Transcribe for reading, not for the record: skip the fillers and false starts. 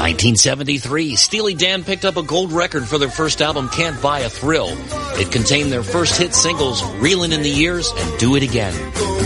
1973, Steely Dan picked up a gold record for their first album, Can't Buy a Thrill. It contained their first hit singles, Reelin' in the Years and Do It Again.